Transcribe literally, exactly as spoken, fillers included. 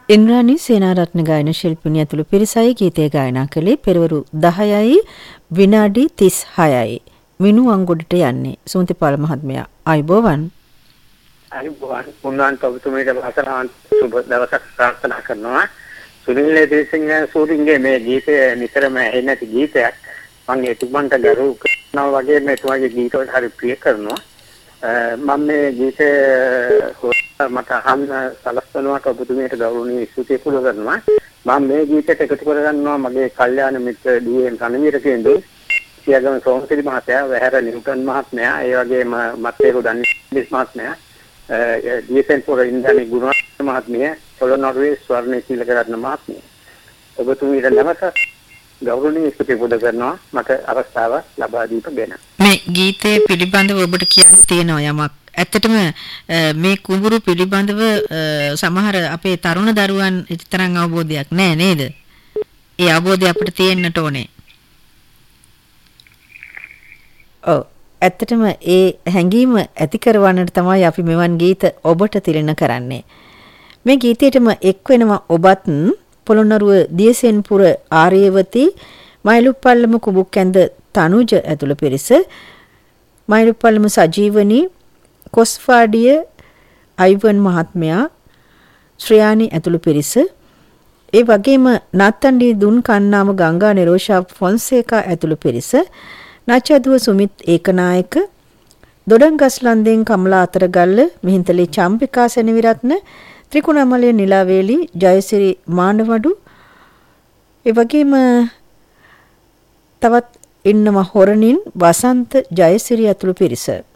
ඉන්ද්‍රාණී සේනාරත්න ගායන ශිල්පිනිය ඇතුළු පිරිසයි ගීතය ගායනා කළේ පෙරවරු දහයයි විනාඩි තිස් හයයි. මිනු අංගොඩට යන්නේ සුමතිපාල මහත්මයා. අයබෝවන්. අයබෝවන්. පුණාන්ත ඔබතුමීට වාසනාවන්ත සුබ දවසක් ප්‍රාර්ථනා කරනවා. සුනිල් දේශිංහ සූරින්ගේ මේ ගීතය නිතරම ඇහෙන්නේ නැති ගීතයක්. මම ඒ තුමන්ට ගරු කරනවා වගේ මේ තුමාගේ ගීත වලට හරි ප්‍රිය කරනවා. මම මේ ගීතය මට අහන්න සලස්වනවාට ඔබතුමීට ගෞරවණීය ස්තුතිය පුද කරනවා. මම මේ ගීතයට එකතු කරගන්නවා මගේ කල්යාණ මිත්‍ර ඩී.එන් රණවීර කේන්දේ, සියගම සෝමසිරි මහත්තයා, වැහැර නිව්ටන් මහත්මයා, ඒ වගේම මත්තේරු ඩන්නිස් මහත්මයා, ඩී.එස්.එන් පුර ඉන්ද්‍රාණී ගුණවර්ධන මහත්මිය, පොළොන්නරුවේ ස්වර්ණ සීලකරත්න මහත්මිය. ඔබතුමීට නැවත ගෞරවණීය ස්තුතිය පුද කරනවා මට අවස්ථාව ලබා දීපගෙන. මේ ගීතේ පිළිබඳව ඔබට කියන්න තියෙනවා යමක්. ඇත්තටම මේ කුඹුරු පිළිබඳව සමහර අපේ තරුණ දරුවන් තරම් අවබෝධයක් නැහැ නේද? ඒ අවබෝධය අපිට තියෙන්නට ඕනේ. ඔව්. ඇත්තටම ඒ හැඟීම ඇති කරවන්නට තමයි අපි මෙවන් ගීත ඔබට තිරණ කරන්නේ. මේ ගීතයටම එක් වෙනවා ඔබත් පොළොන්නරුව දියසෙන් පුර ආර්යවතී මයිලුප්පල්ලම කුඹුක්කැන්ද තනුජ ඇතුළු පිරිස, මයිලුප්පල්ලම සජීවනී, කොස්ෆාඩිය අයිවන් මහත්මයා, ශ්‍රයානි ඇතුළු පිරිස, ඒ වගේම නත්තන්ඩි දුන් කන්නාම ගංගා නිරෝෂා ෆොන්සේකා ඇතුළු පිරිස, නචදුව සුමිත් ඒකනායක, දොඩංගස්ලන්දෙන් කමලා අතරගල්ල, මිහින්තලේ චම්පිකා සෙනවිරත්න, ත්‍රිකුණාමලය නිලාවේලි, ජයසිරි මානවඩු, ඒ වගේම තවත් ඉන්නම හොරණින් වසන්ත ජයසිරි ඇතුළු පිරිස.